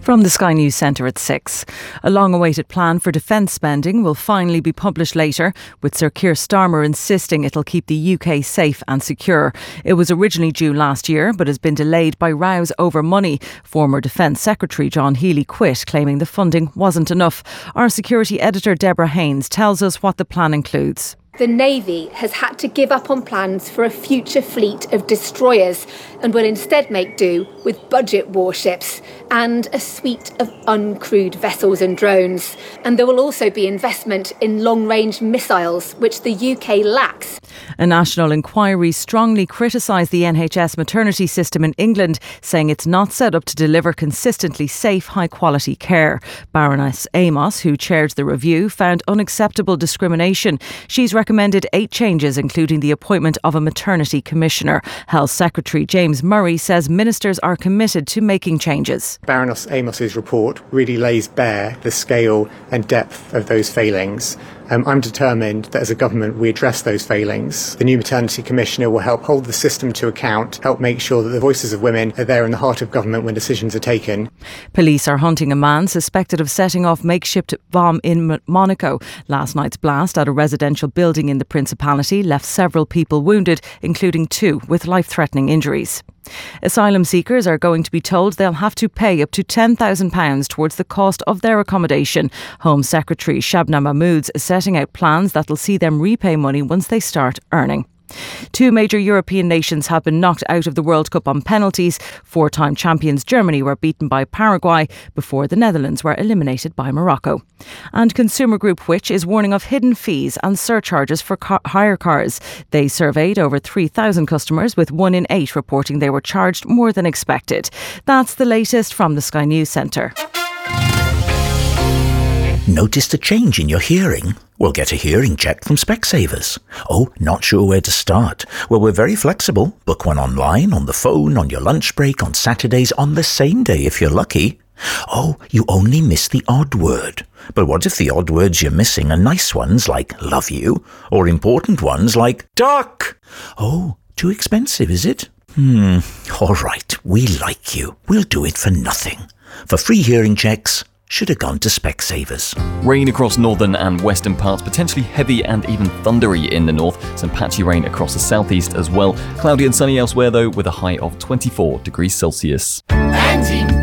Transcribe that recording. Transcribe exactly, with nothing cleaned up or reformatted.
From the Sky News Centre at six. A long-awaited plan for defence spending will finally be published later, with Sir Keir Starmer insisting it'll keep the U K safe and secure. It was originally due last year, but has been delayed by rows over money. Former Defence Secretary John Healey quit, claiming the funding wasn't enough. Our security editor Deborah Haynes tells us what the plan includes. The Navy has had to give up on plans for a future fleet of destroyers and will instead make do with budget warships and a suite of uncrewed vessels and drones. And there will also be investment in long-range missiles, which the U K lacks. A national inquiry strongly criticised the N H S maternity system in England, saying it's not set up to deliver consistently safe, high-quality care. Baroness Amos, who chaired the review, found unacceptable discrimination. She's recommended eight changes, including the appointment of a maternity commissioner. Health Secretary James Murray says ministers are committed to making changes. Baroness Amos's report really lays bare the scale and depth of those failings. Um, I'm determined that as a government we address those failings. The new maternity commissioner will help hold the system to account, help make sure that the voices of women are there in the heart of government when decisions are taken. Police are hunting a man suspected of setting off makeshift bomb in M- Monaco. Last night's blast at a residential building in the Principality left several people wounded, including two with life-threatening injuries. Asylum seekers are going to be told they'll have to pay up to ten thousand pounds towards the cost of their accommodation. Home Secretary Shabnam Mahmood is setting out plans that'll see them repay money once they start earning. Two major European nations have been knocked out of the World Cup on penalties. Four-time champions Germany were beaten by Paraguay before the Netherlands were eliminated by Morocco. And Consumer Group Which is warning of hidden fees and surcharges for car- hire cars. They surveyed over three thousand customers, with one in eight reporting they were charged more than expected. That's the latest from the Sky News Centre. Noticed a change in your hearing? Well, get a hearing check from Specsavers. Oh, not sure where to start? Well, we're very flexible. Book one online, on the phone, on your lunch break, on Saturdays, on the same day if you're lucky. Oh, you only miss the odd word. But what if the odd words you're missing are nice ones like love you, or important ones like duck? Oh, too expensive, is it? Hmm, all right, we like you. We'll do it for nothing. For free hearing checks, should have gone to Specsavers. Rain across northern and western parts, potentially heavy and even thundery in the north. Some patchy rain across the southeast as well. Cloudy and sunny elsewhere though, with a high of twenty-four degrees Celsius.